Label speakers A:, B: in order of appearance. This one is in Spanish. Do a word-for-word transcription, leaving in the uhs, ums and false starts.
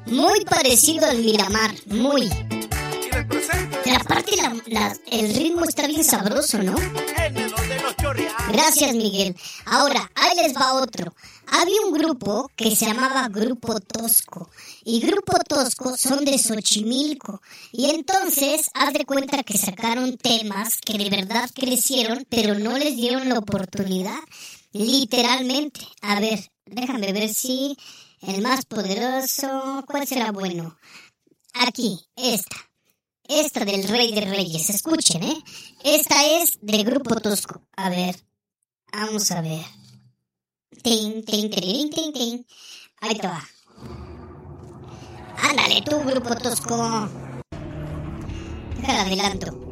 A: Muy parecido al Miramar, muy. Pero aparte la, la, el ritmo está bien sabroso, ¿no? Gracias, Miguel. Ahora, ahí les va otro. Había un grupo que se llamaba Grupo Tosco. Y Grupo Tosco son de Xochimilco. Y entonces, haz de cuenta que sacaron temas que de verdad crecieron, pero no les dieron la oportunidad. Literalmente. A ver, déjame ver si el más poderoso... ¿Cuál será bueno? Aquí, esta. Esta del Rey de Reyes. Escuchen, ¿eh? Esta es del Grupo Tosco. A ver. Vamos a ver. Tin, tin, tin, tin, tin. Ahí te va. Ándale tú, Grupo Tosco. Déjala adelanto.